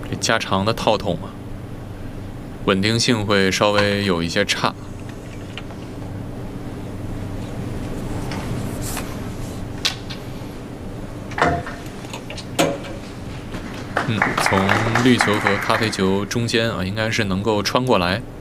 这加长的套筒啊，稳定性会稍微有一些差。从绿球和咖啡球中间啊，应该是能够穿过来。